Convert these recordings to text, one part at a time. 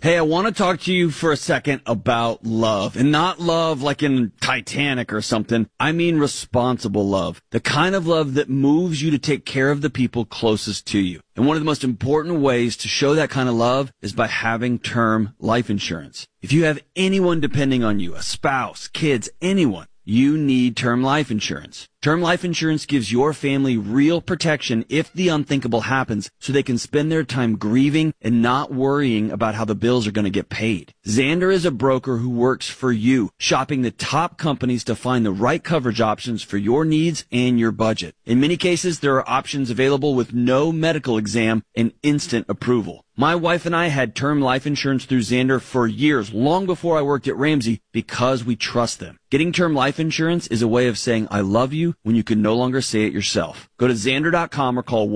Hey, I want to talk to you for a second about love. And not love like in Titanic or something. I mean responsible love. The kind of love that moves you to take care of the people closest to you. And one of the most important ways to show that kind of love is by having term life insurance. If you have anyone depending on you, a spouse, kids, anyone, you need term life insurance. Term life insurance gives your family real protection if the unthinkable happens, so they can spend their time grieving and not worrying about how the bills are going to get paid. Xander is a broker who works for you, shopping the top companies to find the right coverage options for your needs and your budget. In many cases, there are options available with no medical exam and instant approval. My wife and I had term life insurance through Xander for years, long before I worked at Ramsey, because we trust them. Getting term life insurance is a way of saying I love you when you can no longer say it yourself. Go to Xander.com or call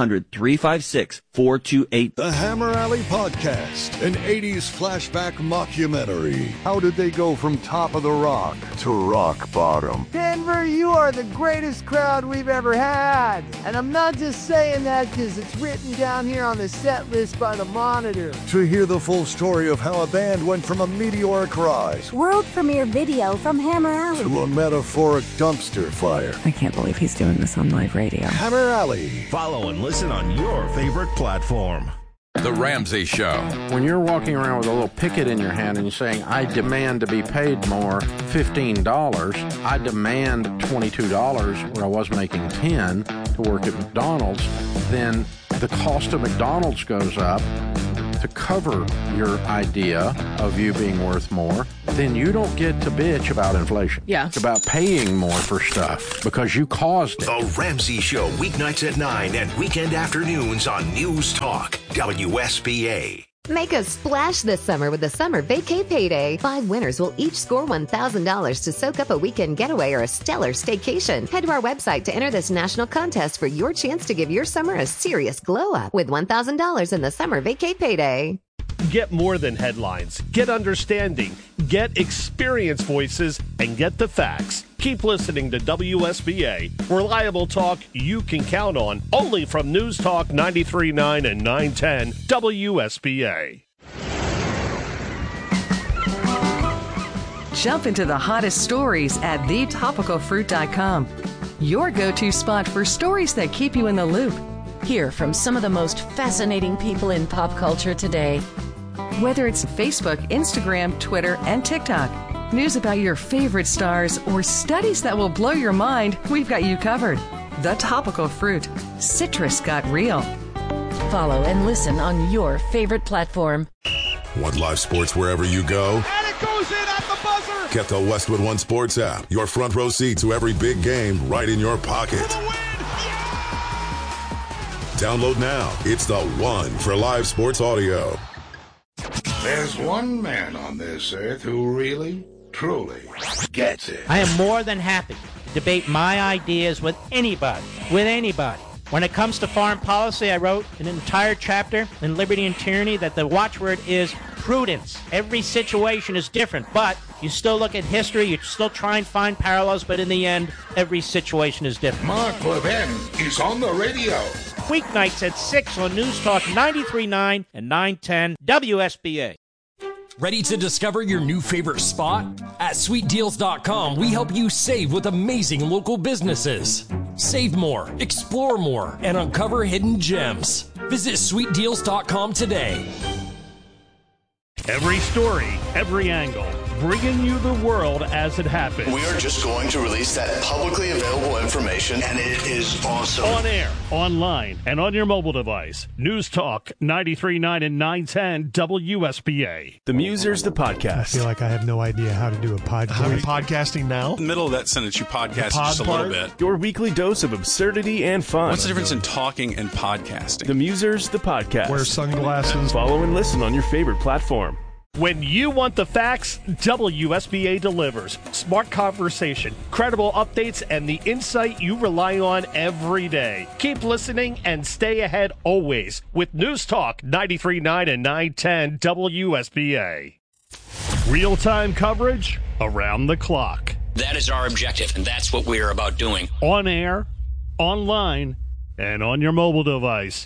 1-800-356-4288. The Hammer Alley Podcast, an 80s flashback mockumentary. How did they go from top of the rock to rock bottom? Denver, you are the greatest crowd we've ever had. And I'm not just saying that because it's written down here on the set list by the Monitor. To hear the full story of how a band went from a meteoric rise, world premiere video from Hammer Alley, to a metaphoric dumpster fire. I can't believe he's doing this on live radio. Hammer Alley. Follow and listen on your favorite platform. The Ramsey Show. When you're walking around with a little picket in your hand and you're saying, I demand to be paid more, $15, I demand $22 where I was making $10 to work at McDonald's, then the cost of McDonald's goes up to cover your idea of you being worth more, then you don't get to bitch about inflation. Yeah. It's about paying more for stuff because you caused it. The Ramsey Show, weeknights at 9 and weekend afternoons on News Talk, WSBA. Make a splash this summer with the Summer Vacay Payday. 5 winners will each score $1,000 to soak up a weekend getaway or a stellar staycation. Head to our website to enter this national contest for your chance to give your summer a serious glow-up with $1,000 in the Summer Vacay Payday. Get more than headlines. Get understanding. Get experienced voices and get the facts. Keep listening to WSBA. Reliable talk you can count on. Only from News Talk 93.9 and 910 WSBA. Jump into the hottest stories at thetopicalfruit.com. Your go-to spot for stories that keep you in the loop. Hear from some of the most fascinating people in pop culture today. Whether it's Facebook, Instagram, Twitter, and TikTok, news about your favorite stars, or studies that will blow your mind, we've got you covered. The Topical Fruit. Citrus got real. Follow and listen on your favorite platform. Want live sports wherever you go? And it goes in at the buzzer! Get the Westwood One Sports app. Your front row seat to every big game right in your pocket. For the win! Download now. It's the one for live sports audio. There's one man on this earth who really, truly gets it. I am more than happy to debate my ideas with anybody. When it comes to foreign policy, I wrote an entire chapter in Liberty and Tyranny that the watchword is prudence. Every situation is different, but you still look at history, you still try and find parallels, but in the end, every situation is different. Mark Levin is on the radio. Weeknights at 6 on News Talk 93.9 and 910 WSBA. Ready to discover your new favorite spot? At SweetDeals.com, we help you save with amazing local businesses. Save more, explore more, and uncover hidden gems. Visit SweetDeals.com today. Every story, every angle, bringing you the world as it happens. We are just going to release that publicly available information, and it is awesome. On air, online, and on your mobile device. News Talk 93.9 and 910 WSBA. The Musers, the podcast. I feel like I have no idea how to do a podcast. I'm podcasting now. In the middle of that sentence, you podcast just a little bit. Your weekly dose of absurdity and fun. What's the difference in talking and podcasting? The Musers, the podcast. Wear sunglasses. Follow and listen on your favorite platform. When you want the facts, WSBA delivers. Smart conversation, credible updates, and the insight you rely on every day. Keep listening and stay ahead always with News Talk 93.9 and 910 WSBA. Real-time coverage around the clock. That is our objective, and that's what we are about doing. On air, online, and on your mobile device.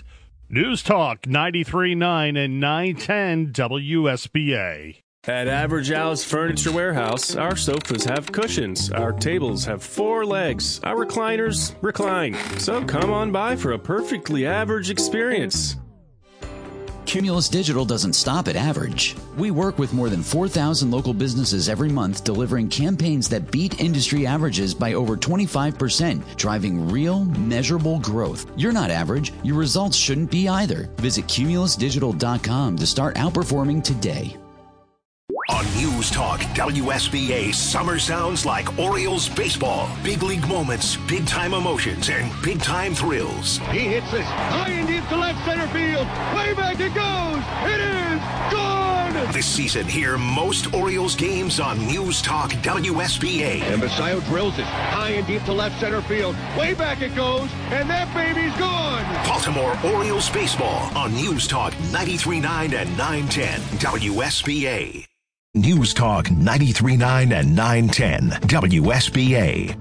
News Talk 93.9 and 910 WSBA. At Average Al's Furniture Warehouse, our sofas have cushions, our tables have 4 legs, our recliners recline. So come on by for a perfectly average experience. Cumulus Digital doesn't stop at average. We work with more than 4,000 local businesses every month, delivering campaigns that beat industry averages by over 25%, driving real, measurable growth. You're not average. Your results shouldn't be either. Visit cumulusdigital.com to start outperforming today. On News Talk, WSBA, summer sounds like Orioles baseball. Big league moments, big-time emotions, and big-time thrills. He hits this high and deep to left center field. Way back it goes. It is gone. This season, hear most Orioles games on News Talk, WSBA. And Basayo drills it high and deep to left center field. Way back it goes, and that baby's gone. Baltimore Orioles baseball on News Talk 93.9 and 910 WSBA. News Talk 93.9 and 910 WSBA.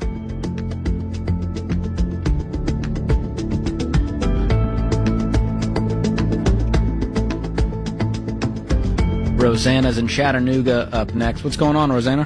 Rosanna's in Chattanooga up next. What's going on, Rosanna?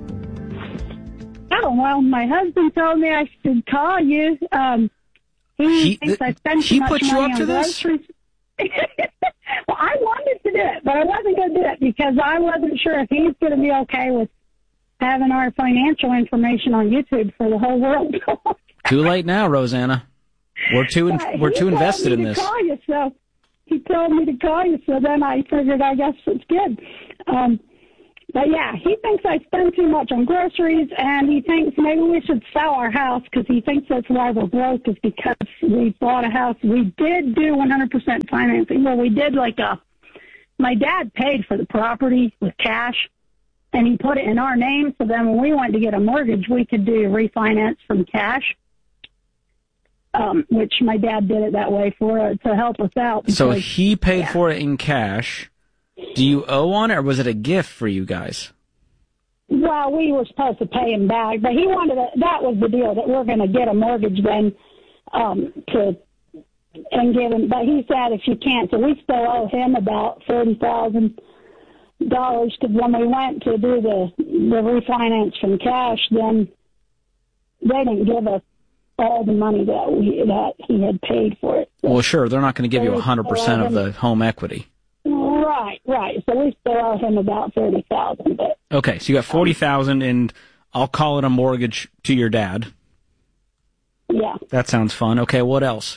Oh, well, my husband told me I should call you. He thinks I spend too much put you money up to on this? groceries. Well, I wanted to do it, but I wasn't going to do it because I wasn't sure if he's going to be okay with having our financial information on YouTube for the whole world. Too late now, Rosanna. We're too invested in this. He told me to call you, so then I figured I guess it's good. But yeah, he thinks I spend too much on groceries, and he thinks maybe we should sell our house because he thinks that's why we're broke, is because we bought a house. We did do 100% financing. Well, we did my dad paid for the property with cash, and he put it in our name, so then when we went to get a mortgage, we could do refinance from cash, which my dad did it that way to help us out. So he paid for it in cash. Do you owe on it, or was it a gift for you guys? Well, we were supposed to pay him back, but he wanted that was the deal, that we're going to get a mortgage then and give him. But he said if you can't, so we still owe him about $30,000 because when we went to do the refinance from cash, then they didn't give us all the money that he had paid for it. So well, sure, they're not going to give you 100% of the home equity. Right. So we still owe him about $30,000. Okay, so you got $40,000, and I'll call it a mortgage to your dad. Yeah. That sounds fun. Okay, what else?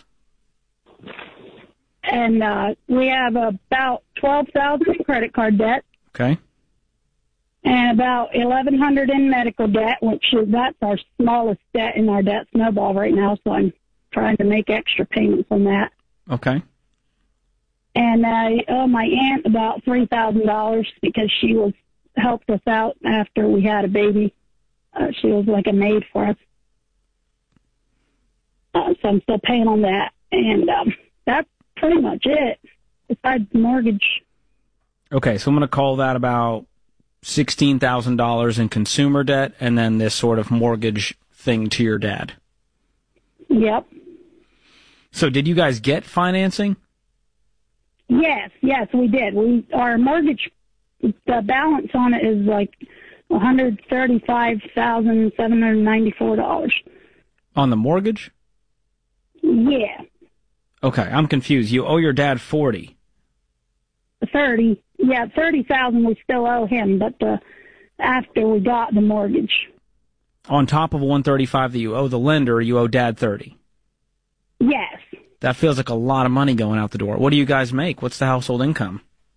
And we have about $12,000 in credit card debt. Okay. And about $1,100 in medical debt, that's our smallest debt in our debt snowball right now. So I'm trying to make extra payments on that. Okay. And I owe my aunt about $3,000 because she helped us out after we had a baby. She was like a maid for us. So I'm still paying on that. And that's pretty much it, besides the mortgage. Okay, so I'm going to call that about $16,000 in consumer debt and then this sort of mortgage thing to your dad. Yep. So did you guys get financing? Yes, we did. Our mortgage, the balance on it is like $135,794. On the mortgage? Yeah. Okay, I'm confused. You owe your dad $40,000. Yeah, $30,000 we still owe him, but after we got the mortgage. On top of $135,000 that you owe the lender, you owe dad $30,000. Yes. That feels like a lot of money going out the door. What do you guys make? What's the household income?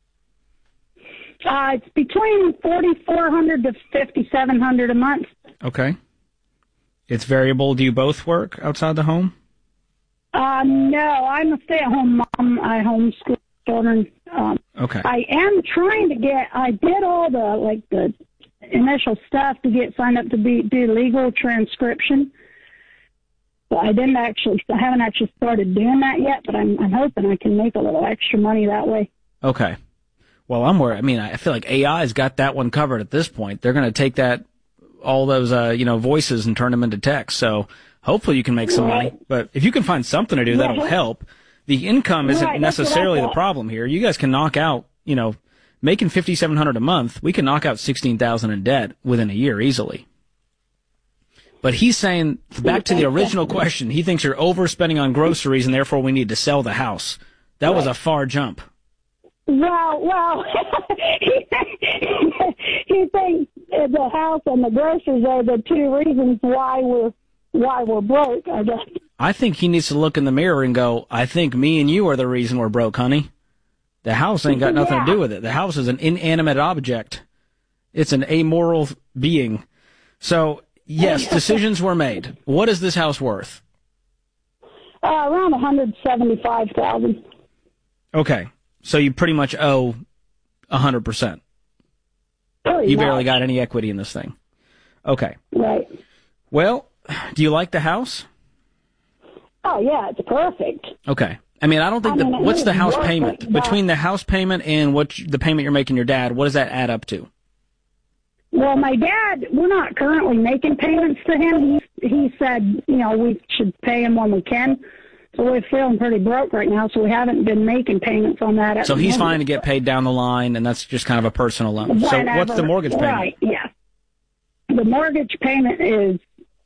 It's between $4,400 to $5,700 a month. Okay. It's variable. Do you both work outside the home? No, I'm a stay-at-home mom. I homeschool children. Okay. I am trying to I did all the initial stuff to get signed up to do legal transcription. But I haven't actually started doing that yet, but I'm hoping I can make a little extra money that way. Okay. Well, I'm worried. I mean, I feel like AI's got that one covered at this point. They're going to take all those, voices and turn them into text. So hopefully you can make some money. But if you can find something to do, that'll help. The income isn't Right, necessarily that's the what I thought. problem here. You guys can knock out, making $5,700 a month. We can knock out $16,000 in debt within a year easily. But he's saying, back to the original question, he thinks you're overspending on groceries and therefore we need to sell the house. That was a far jump. Well, he thinks the house and the groceries are the two reasons why we're broke, I guess. I think he needs to look in the mirror and go, I think me and you are the reason we're broke, honey. The house ain't got nothing to do with it. The house is an inanimate object. It's an amoral being. So, yes, decisions were made. What is this house worth? Around $175,000. Okay. So you pretty much owe 100%. You barely got any equity in this thing. Okay. Right. Well, do you like the house? Oh, yeah, it's perfect. Okay. I mean, I don't think what's the house payment? Between the house payment and the payment you're making your dad, what does that add up to? Well, my dad, we're not currently making payments to him. He said, we should pay him when we can. So we're feeling pretty broke right now, so we haven't been making payments on that. So he's fine to get paid down the line, and that's just kind of a personal loan. So what's the mortgage payment? Right, yeah. The mortgage payment is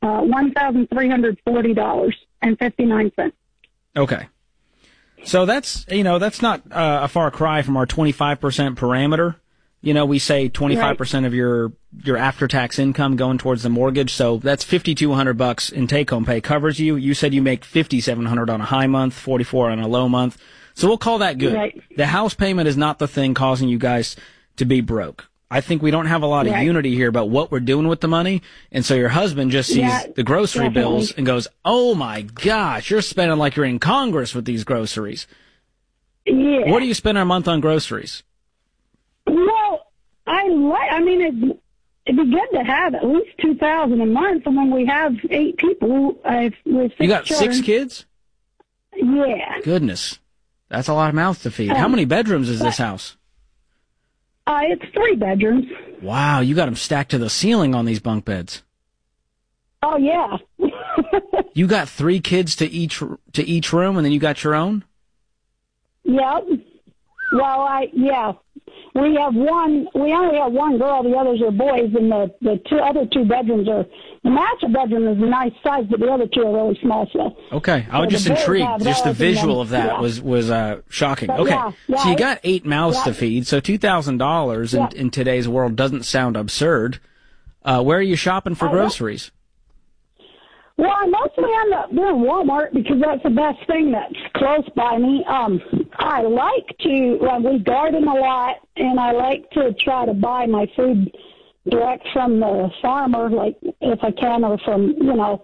$1,340.59. Okay. So that's not a far cry from our 25% parameter. We say 25% of your after-tax income going towards the mortgage. So that's $5,200 in take-home pay covers you. You said you make $5,700 on a high month, $4,400 on a low month. So we'll call that good. Right. The house payment is not the thing causing you guys to be broke. I think we don't have a lot of unity here about what we're doing with the money. And so your husband just sees the grocery bills and goes, oh my gosh, you're spending like you're in Congress with these groceries. Yeah. What do you spend a month on groceries? Well, it'd be good to have at least $2,000 a month. And when we have 8 people, with 6 You got children, 6 kids? Yeah. Goodness. That's a lot of mouths to feed. How many bedrooms is this house? It's 3 bedrooms. Wow, you got them stacked to the ceiling on these bunk beds. Oh, yeah. You got 3 kids to each room, and then you got your own? Yep. Well, we have one. We only have one girl. The others are boys, and the other 2 bedrooms are. The master bedroom is a nice size, but the other 2 are really small. So. Okay, I was just intrigued. Just the visual of that was shocking. But okay, so you got 8 mouths to feed, so $2,000 in today's world doesn't sound absurd. Where are you shopping for groceries? Well, I mostly end up doing Walmart because that's the best thing that's close by me. I like to, we garden a lot, and I like to try to buy my food direct from the farmer, like if I can, or from,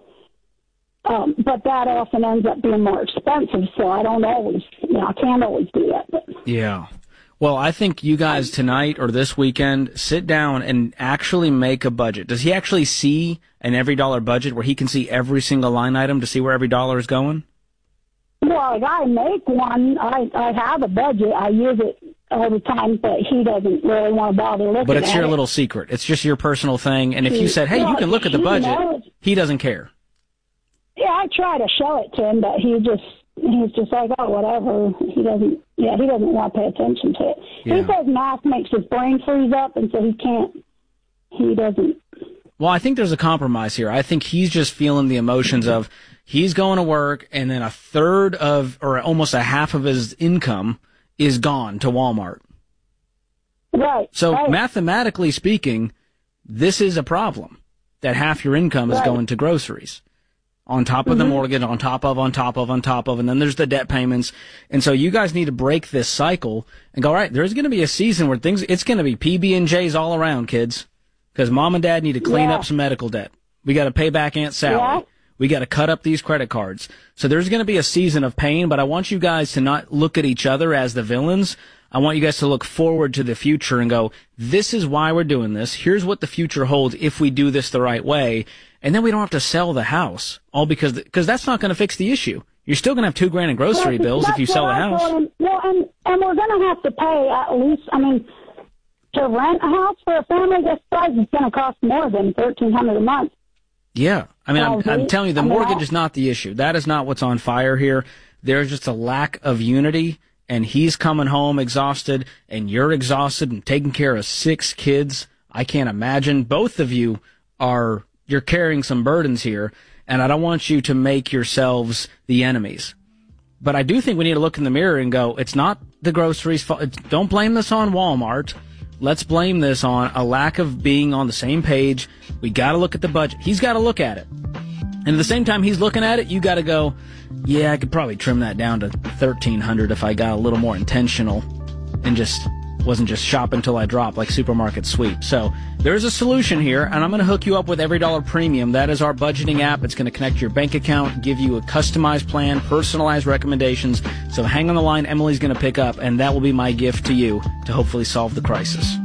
but that often ends up being more expensive, so I don't always, I can't always do that. But. Yeah. Well, I think you guys tonight or this weekend sit down and actually make a budget. Does he actually see an every dollar budget where he can see every single line item to see where every dollar is going? Well, if I make one, I have a budget. I use it all the time, but he doesn't really want to bother looking at it. But it's your little secret. It's just your personal thing. And if you said, hey, you can look at the budget, he doesn't care. Yeah, I try to show it to him, but he's just like, oh, whatever. He doesn't want to pay attention to it. Yeah. He says math makes his brain freeze up, and so he doesn't. Well, I think there's a compromise here. I think he's just feeling the emotions of he's going to work, and then a third of, or almost a half of his income is gone to Walmart. Right. So mathematically speaking, this is a problem, that half your income is going to groceries. On top of the mortgage, on top of, and then there's the debt payments. And so you guys need to break this cycle and go, all right, there's going to be a season where it's going to be PB&Js all around, kids. Because mom and dad need to clean up some medical debt. We got to pay back Aunt Sally. Yeah. We got to cut up these credit cards. So there's going to be a season of pain, but I want you guys to not look at each other as the villains. I want you guys to look forward to the future and go, this is why we're doing this. Here's what the future holds if we do this the right way. And then we don't have to sell the house, all because that's not going to fix the issue. You're still going to have $2,000 in grocery bills if you sell the house. Well, and we're going to have to pay at least, to rent a house for a family this size is going to cost more than $1,300 a month. Yeah. I'm telling you, the mortgage is not the issue. That is not what's on fire here. there's just a lack of unity, and he's coming home exhausted, and you're exhausted and taking care of 6 kids. I can't imagine. Both of you you're carrying some burdens here, and I don't want you to make yourselves the enemies. But I do think we need to look in the mirror and go, it's not the groceries' fault. Don't blame this on Walmart. Let's blame this on a lack of being on the same page. We got to look at the budget. He's got to look at it. And at the same time he's looking at it, you got to go, yeah, I could probably trim that down to $1,300 if I got a little more intentional and just wasn't just shop until I drop like Supermarket Sweep. So there's a solution here, and I'm going to hook you up with EveryDollar Premium. That is our budgeting app. It's going to connect your bank account, give you a customized plan, personalized recommendations. So hang on the line. Emily's going to pick up, and that will be my gift to you to hopefully solve the crisis.